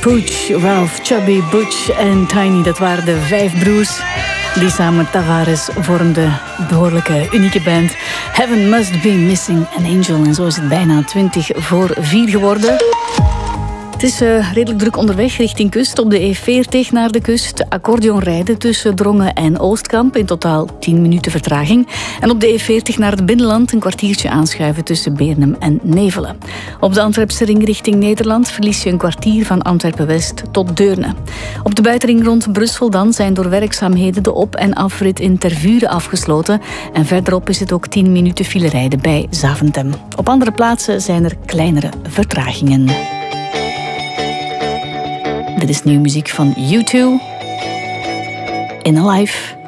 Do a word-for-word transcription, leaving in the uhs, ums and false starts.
Pooch, Ralph, Chubby, Butch en Tiny. Dat waren de vijf broers die samen Tavares vormden. Een behoorlijke, unieke band. Heaven Must Be Missing an Angel. En zo is het bijna twintig voor vier geworden. Het is uh, redelijk druk onderweg richting kust. Op de E veertig naar de kust. Accordeon rijden tussen Drongen en Oostkamp. In totaal tien minuten vertraging. En op de E veertig naar het binnenland een kwartiertje aanschuiven tussen Beernem en Nevelen. Op de Antwerpse ring richting Nederland verlies je een kwartier van Antwerpen-West tot Deurne. Op de buitenring rond Brussel dan zijn door werkzaamheden de op- en afrit in Tervuren afgesloten. En verderop is het ook tien minuten file rijden bij Zaventem. Op andere plaatsen zijn er kleinere vertragingen. Dit is nieuwe muziek van U twee. In Alive.